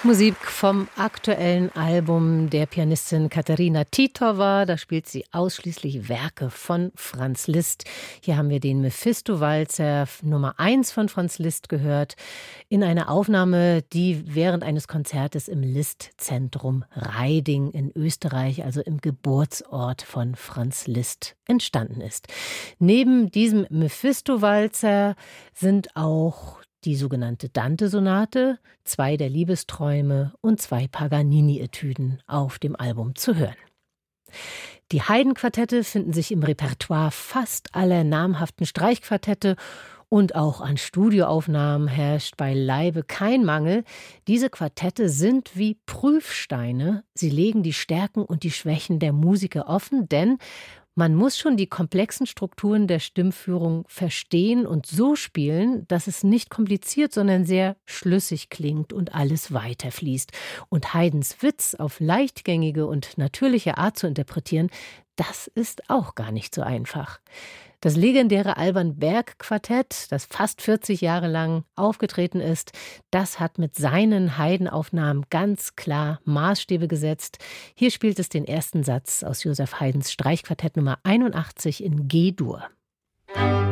Musik vom aktuellen Album der Pianistin Kateřina Titová. Da spielt sie ausschließlich Werke von Franz Liszt. Hier haben wir den Mephisto-Walzer Nummer 1 von Franz Liszt gehört, in einer Aufnahme, die während eines Konzertes im Liszt-Zentrum Raiding in Österreich, also im Geburtsort von Franz Liszt, entstanden ist. Neben diesem Mephisto-Walzer sind auch die sogenannte Dante-Sonate, 2 der Liebesträume und 2 Paganini-Etüden auf dem Album zu hören. Die Haydn-Quartette finden sich im Repertoire fast aller namhaften Streichquartette und auch an Studioaufnahmen herrscht beileibe kein Mangel. Diese Quartette sind wie Prüfsteine. Sie legen die Stärken und die Schwächen der Musiker offen, denn man muss schon die komplexen Strukturen der Stimmführung verstehen und so spielen, dass es nicht kompliziert, sondern sehr schlüssig klingt und alles weiterfließt. Und Haydns Witz auf leichtgängige und natürliche Art zu interpretieren, das ist auch gar nicht so einfach. Das legendäre Alban Berg Quartett, das fast 40 Jahre lang aufgetreten ist, das hat mit seinen Haydn-Aufnahmen ganz klar Maßstäbe gesetzt. Hier spielt es den ersten Satz aus Joseph Haydns Streichquartett Nummer 81 in G-Dur.